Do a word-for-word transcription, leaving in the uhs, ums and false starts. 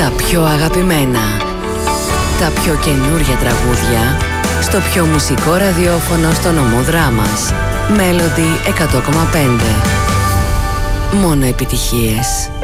Τα πιο αγαπημένα, τα πιο καινούργια τραγούδια στο πιο μουσικό ραδιόφωνο στο νομό Δράμας. Melody εκατό κόμμα πέντε. Μόνο επιτυχίες.